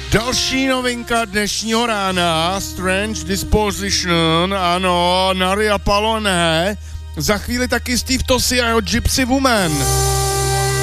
Další novinka dnešního rána, Strange Disposition, ano, Naria Palone, za chvíli taky Steve Tossi a jeho Gypsy Woman.